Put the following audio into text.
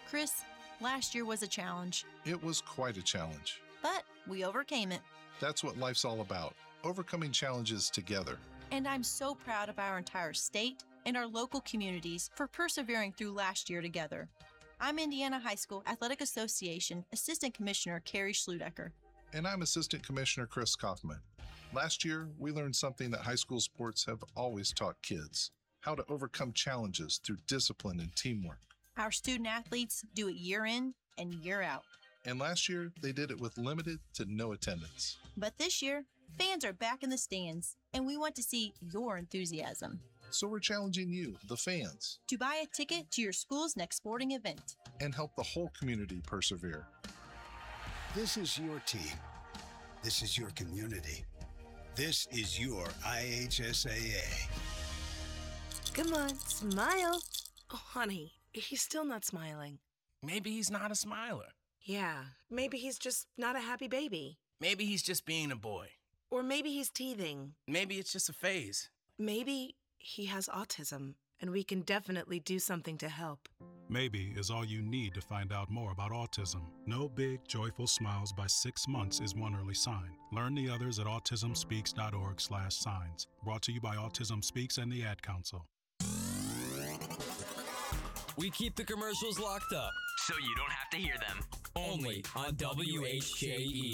Chris, last year was a challenge, It was quite a challenge. but we overcame it. That's what life's all about, overcoming challenges together. And I'm so proud of our entire state and our local communities for persevering through last year together. I'm Indiana High School Athletic Association Assistant Commissioner Carrie Schludecker. And I'm Assistant Commissioner Chris Kaufman. Last year, we learned something that high school sports have always taught kids: how to overcome challenges through discipline and teamwork. Our student athletes do it year in and year out. And last year, they did it with limited to no attendance. But this year, fans are back in the stands, and we want to see your enthusiasm. So we're challenging you, the fans, To buy a ticket to your school's next sporting event. and help the whole community persevere. This is your team. This is your community. This is your IHSAA. Come on, smile. Oh, honey, he's still not smiling. Maybe he's not a smiler. Yeah, maybe he's just not a happy baby. Maybe he's just being a boy. Or maybe he's teething. Maybe it's just a phase. Maybe he has autism, and we can definitely do something to help. Maybe is all you need to find out more about autism. No big, joyful smiles by 6 months is one early sign. Learn the others at autismspeaks.org/signs. Brought to you by Autism Speaks and the Ad Council. We keep the commercials locked up, so you don't have to hear them. only on WHJE.